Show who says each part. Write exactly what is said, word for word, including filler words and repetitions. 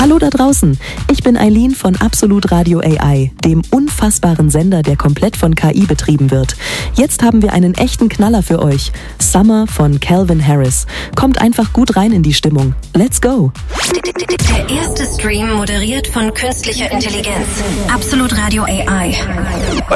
Speaker 1: Hallo da draußen, ich bin Eileen von Absolut Radio A I, dem unfassbaren Sender, der komplett von K I betrieben wird. Jetzt haben wir einen echten Knaller für euch. Summer von Calvin Harris. Kommt einfach gut rein in die Stimmung. Let's go!
Speaker 2: Der erste Stream moderiert von künstlicher Intelligenz. Absolut Radio A I.